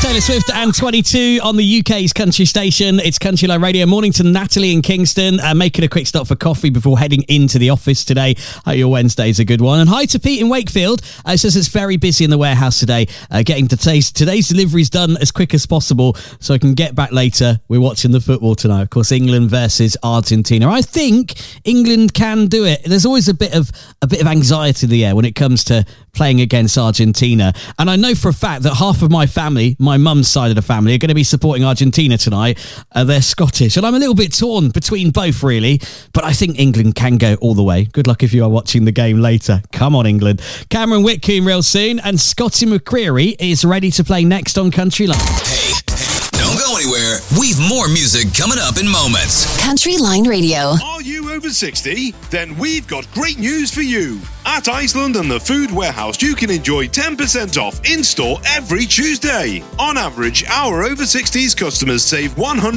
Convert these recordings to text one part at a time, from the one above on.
Taylor Swift and 22 on the UK's country station. It's Country Line Radio. Morning to Natalie in Kingston. Making a quick stop for coffee before heading into the office today. Hope your Wednesday's a good one. And hi to Pete in Wakefield. Says it's very busy in the warehouse today. Getting today's deliveries done as quick as possible so I can get back later. We're watching the football tonight. Of course, England versus Argentina. I think England can do it. There's always a bit of anxiety in the air when it comes to playing against Argentina. And I know for a fact that half of my family, my mum's side of the family, are going to be supporting Argentina tonight. They're Scottish. And I'm a little bit torn between both, really. But I think England can go all the way. Good luck if you are watching the game later. Come on, England. Cameron Whitcomb real soon. And Scotty McCreery is ready to play next on Country Line. Hey, don't go anywhere. We've more music coming up in moments. Country Line Radio. Are you over 60? Then we've got great news for you. At Iceland and the Food Warehouse, you can enjoy 10% off in-store every Tuesday. On average, our over 60s customers save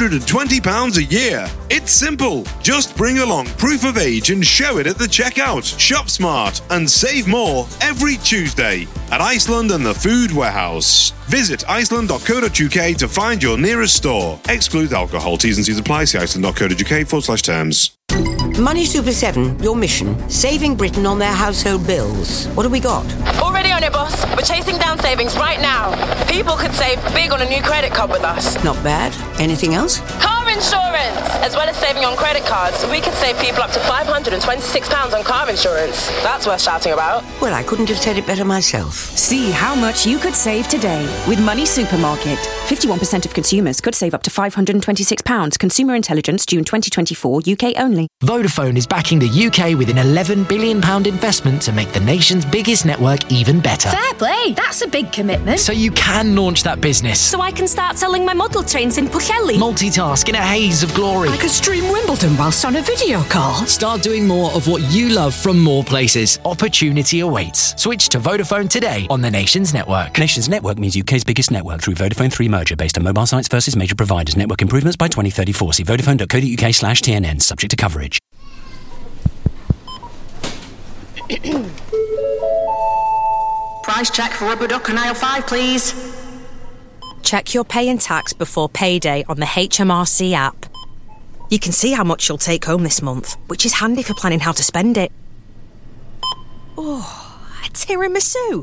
£120 a year. It's simple. Just bring along proof of age and show it at the checkout. Shop smart and save more every Tuesday at Iceland and the Food Warehouse. Visit iceland.co.uk to find your nearest store. Exclude alcohol. T's and C's apply. See iceland.co.uk/terms. Money Super 7, your mission, saving Britain on their household bills. What have we got? Already on it, boss. We're chasing down savings right now. People could save big on a new credit card with us. Not bad. Anything else? Car insurance! As well as saving on credit cards, we could save people up to £526 on car insurance. That's worth shouting about. Well, I couldn't have said it better myself. See how much you could save today with Money Supermarket. 51% of consumers could save up to £526. Consumer Intelligence, June 2024, UK only. Vodafone is backing the UK with an £11 billion investment to make the nation's biggest network even better. Fair play, that's a big commitment. So you can launch that business. So I can start selling my model trains in Pwllheli. Multitask in a haze of glory. I could stream Wimbledon whilst on a video call. Start doing more of what you love from more places. Opportunity awaits. Switch to Vodafone today on the Nation's network. Nation's network means UK's biggest network through Vodafone 3 merger based on mobile sites versus major providers. Network improvements by 2034. See vodafone.co.uk/TNN. Subject to coverage. Price check for rubber duck on aisle 5, please. Check your pay and tax before payday on the HMRC app. You can see how much you'll take home this month, which is handy for planning how to spend it. Oh, a tiramisu.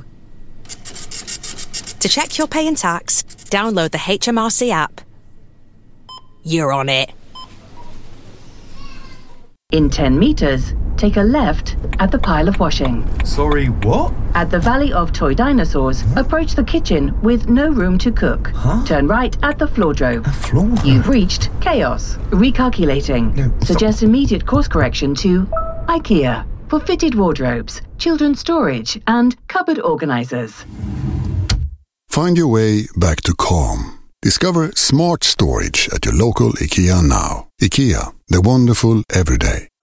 To check your pay and tax, download the HMRC app. You're on it. In 10 metres, take a left at the pile of washing. Sorry, what? At the Valley of Toy Dinosaurs, approach the kitchen with no room to cook. Turn right at the floordrome. You've reached chaos. Recalculating. Suggest immediate course correction to IKEA for fitted wardrobes, children's storage, and cupboard organisers. Find your way back to calm. Discover smart storage at your local IKEA now. IKEA, the wonderful everyday.